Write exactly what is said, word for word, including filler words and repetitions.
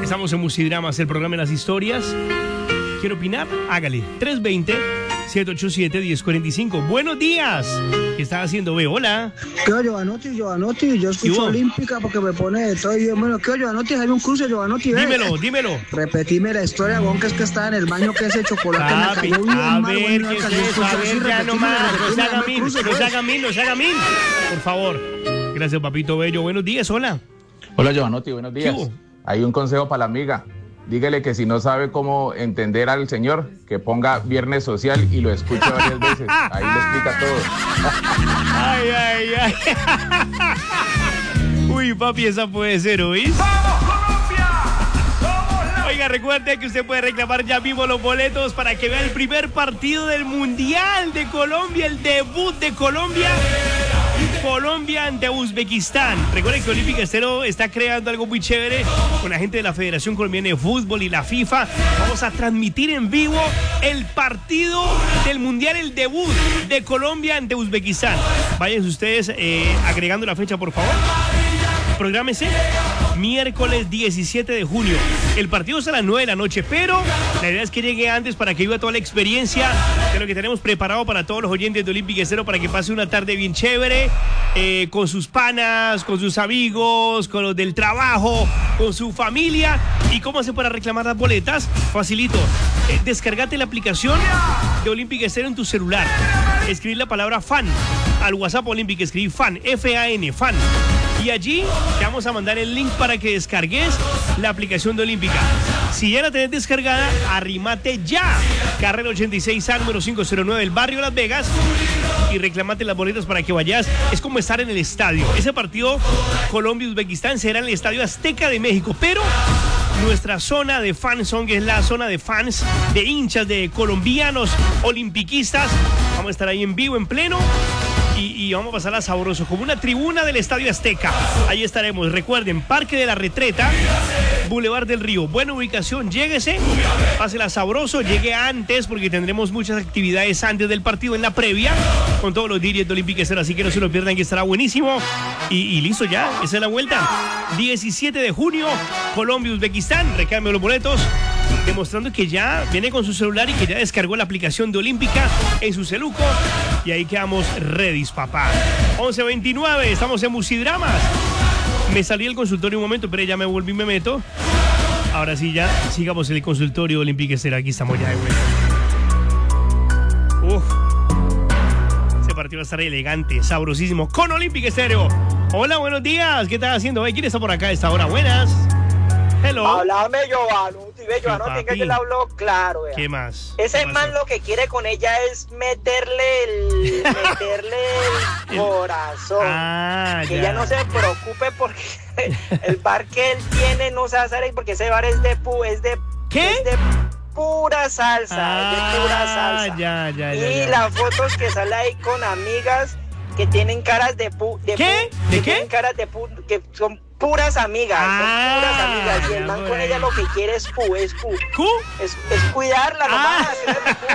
Estamos en Musidramas, el programa de las historias. ¿Quiere opinar? Hágale. tres dos cero, siete ocho siete, uno cero cuatro cinco. Buenos días. ¿Qué estás haciendo, ve? Hola. ¿Qué oye, Giovanotti? Giovanotti, yo escucho Olímpica porque me pone todo bien. Bueno, ¿qué oye, Giovanotti? Hay un cruce, Giovanotti, ve. Dímelo, dímelo. Repetime la historia, bon, que es que estaba en el baño, que ese chocolate Papi, me cayó bien a mal, ver, bueno, ¿qué me es cayó eso? A con- ver, sí, ya repetime, nomás. No repetime, se haga dame mil, cruce, no se pues. haga mil, no se haga mil. Por favor. Gracias, papito bello. Buenos días, hola. Hola, Giovanotti, buenos días. ¿Qué hubo? Hay un consejo para la amiga. Dígale que si no sabe cómo entender al señor, que ponga Viernes Social y lo escuche varias veces. Ahí le explica todo. Ay, ay, ay. Uy, papi, esa puede ser, ¿oís? Oiga, recuerde que usted puede reclamar ya mismo los boletos para que vea el primer partido del Mundial de Colombia, el debut de Colombia. Colombia ante Uzbekistán. Recuerden que Olímpica Estéreo está creando algo muy chévere con la gente de la Federación Colombiana de Fútbol y la FIFA. Vamos a transmitir en vivo el partido del Mundial, el debut de Colombia ante Uzbekistán. Vayan ustedes eh, agregando la fecha, por favor. Prográmese miércoles diecisiete de junio. El partido es a las nueve de la noche, pero la idea es que llegue antes para que viva toda la experiencia de lo que tenemos preparado para todos los oyentes de Olímpica Estéreo, para que pase una tarde bien chévere, eh, con sus panas, con sus amigos, con los del trabajo, con su familia. ¿Y cómo hace para reclamar las boletas? Facilito. Eh, descargate la aplicación de Olímpica Estéreo en tu celular. Escribir la palabra fan al WhatsApp Olímpica, escribir fan, F A N, fan. Y allí te vamos a mandar el link para que descargues la aplicación de Olímpica. Si ya la tenés descargada, arrímate ya. Carrera ochenta y seis A, número quinientos nueve del barrio Las Vegas, y reclamate las boletas para que vayas. Es como estar en el estadio. Ese partido Colombia-Uzbekistán será en el Estadio Azteca de México, pero nuestra zona de fans son, que es la zona de fans, de hinchas, de colombianos olimpiquistas. Vamos a estar ahí en vivo, en pleno. Y, y vamos a pasarla sabroso, como una tribuna del Estadio Azteca. Ahí estaremos. Recuerden, Parque de la Retreta, Boulevard del Río. Buena ubicación, lléguese, pásela sabroso, llegue antes porque tendremos muchas actividades antes del partido, en la previa, con todos los D Js de Olímpica Estéreo, así que no se lo pierdan, que estará buenísimo. Y, y listo ya, esa es la vuelta. diecisiete de junio, Colombia, Uzbekistán. Recambio los boletos, demostrando que ya viene con su celular y que ya descargó la aplicación de Olímpica en su celuco. Y ahí quedamos ready, papá. once veintinueve, estamos en Musidramas. Me salí del consultorio un momento, pero ya me volví y me meto. Ahora sí, ya sigamos en el consultorio Olímpica Estéreo. Aquí estamos ya de vuelta. Uf. Ese partido va a estar elegante, sabrosísimo, con Olímpica Estéreo. Hola, buenos días. ¿Qué estás haciendo? ¿Quién está por acá a esta hora? Buenas. Hello. Háblame, Giovanotti, ve, Giovanotti, que yo le hablo claro, vea. ¿Qué más? Ese ¿Qué man pasó? lo que quiere con ella es meterle el, meterle el corazón. Ah, que ya. ella no se preocupe porque el bar que él tiene no se va a hacer ahí, porque ese bar es de pu, es de, ¿Qué? es de pura salsa, Ah, es de pura salsa. ya, ya, y ya, ya. las fotos que sale ahí con amigas que tienen caras de pu, de ¿Qué? pu- ¿De que qué? tienen caras de pu, que son puras amigas, Ah, son puras amigas, y el ya, man con bueno. ella lo que quiere es pu, es pu. ¿Cu? Es, es cuidarla nomás. Ah. hacerle pu.